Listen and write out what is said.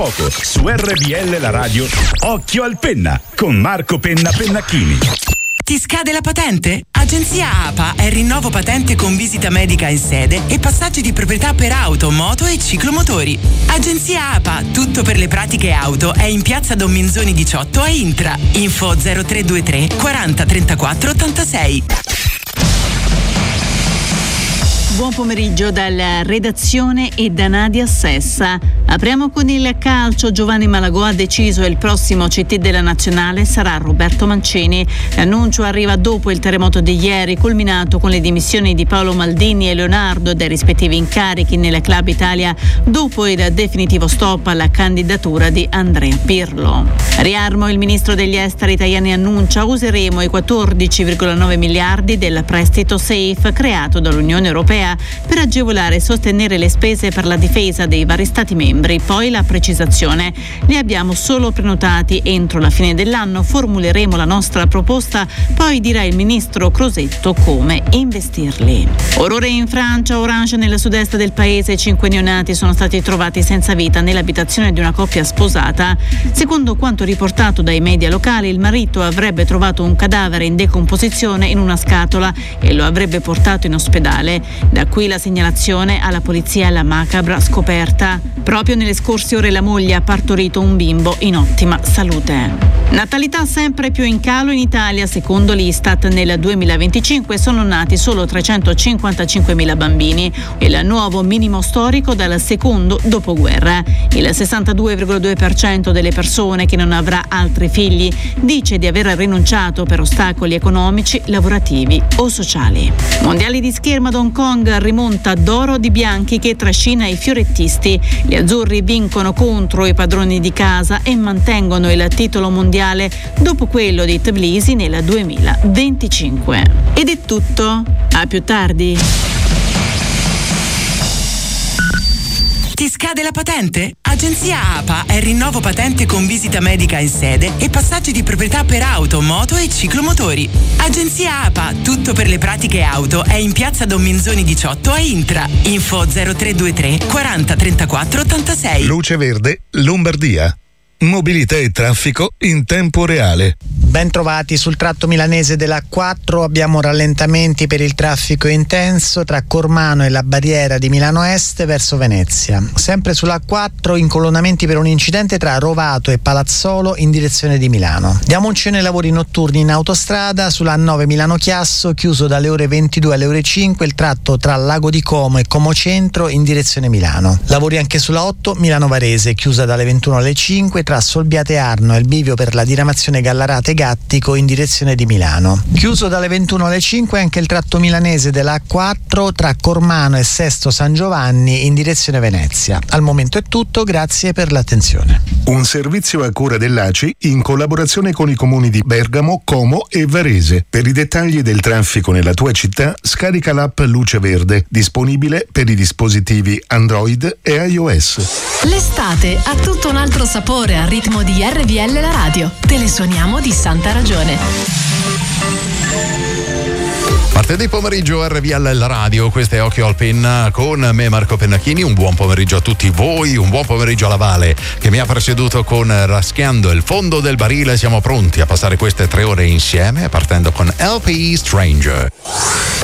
poco su RBL La Radio. Occhio al penna con Marco Penna Pennacchini. Ti scade la patente? Agenzia APA è il rinnovo patente con visita medica in sede e passaggio di proprietà per auto, moto e ciclomotori. Agenzia APA, tutto per le pratiche auto, è in piazza Don Minzoni 18 a Intra. Info 0323 40 34 86. Buon pomeriggio dalla redazione e da Nadia Sessa. Apriamo con il calcio. Giovanni Malagò ha deciso il prossimo CT della nazionale sarà Roberto Mancini. L'annuncio arriva dopo il terremoto di ieri, culminato con le dimissioni di Paolo Maldini e Leonardo dai rispettivi incarichi nella Club Italia dopo il definitivo stop alla candidatura di Andrea Pirlo. Riarmo, il ministro degli esteri italiani annuncia: useremo i 14,9 miliardi del prestito SAFE creato dall'Unione Europea per agevolare e sostenere le spese per la difesa dei vari Stati membri. Poi la precisazione: li abbiamo solo prenotati, entro la fine dell'anno formuleremo la nostra proposta, poi dirà il ministro Crosetto come investirli. Orrore in Francia, Orange nel sud-est del paese, 5 neonati sono stati trovati senza vita nell'abitazione di una coppia sposata. Secondo quanto riportato dai media locali, il marito avrebbe trovato un cadavere in decomposizione in una scatola e lo avrebbe portato in ospedale. Da qui la segnalazione alla polizia e la macabra scoperta. Proprio nelle scorse ore la moglie ha partorito un bimbo in ottima salute. Natalità sempre più in calo in Italia. Secondo l'Istat nel 2025 sono nati solo 355.000 bambini, il nuovo minimo storico dal secondo dopoguerra. Il 62,2% delle persone che non avrà altri figli dice di aver rinunciato per ostacoli economici, lavorativi o sociali. Mondiali di scherma ad Hong Kong, rimonta d'oro di Bianchi che trascina i fiorettisti. Gli azzurri vincono contro i padroni di casa e mantengono il titolo mondiale dopo quello di Tbilisi nel 2025. Ed è tutto, a più tardi. Ti scade la patente? Agenzia APA è il rinnovo patente con visita medica in sede e passaggio di proprietà per auto, moto e ciclomotori. Agenzia APA, tutto per le pratiche auto, è in piazza Don Minzoni 18 a Intra. Info 0323 40 34 86. Luce Verde, Lombardia. Mobilità e traffico in tempo reale. Ben trovati sul tratto milanese della A4, abbiamo rallentamenti per il traffico intenso tra Cormano e la barriera di Milano Est verso Venezia. Sempre sulla A4 incolonnamenti per un incidente tra Rovato e Palazzolo in direzione di Milano. Diamo un cenno ai lavori notturni in autostrada sulla A9 Milano Chiasso, chiuso dalle ore 22 alle ore 5 il tratto tra Lago di Como e Como Centro in direzione Milano. Lavori anche sulla 8 Milano Varese, chiusa dalle 21 alle 5 tra Solbiate Arno e il bivio per la diramazione Gallarate Gattico in direzione di Milano. Chiuso dalle 21 alle 5 anche il tratto milanese della A4 tra Cormano e Sesto San Giovanni in direzione Venezia. Al momento è tutto, grazie per l'attenzione. Un servizio a cura dell'ACI in collaborazione con i comuni di Bergamo, Como e Varese. Per i dettagli del traffico nella tua città, scarica l'app Luce Verde, disponibile per i dispositivi Android e iOS. L'estate ha tutto un altro sapore al ritmo di RVL La Radio. Te le suoniamo di santa ragione. Martedì pomeriggio RVL La Radio, questo è Occhio al Penna con me Marco Pennacchini. Un buon pomeriggio a tutti voi, un buon pomeriggio alla Vale che mi ha preceduto con Raschiando il fondo del barile. Siamo pronti a passare queste 3 ore insieme partendo con LP Stranger.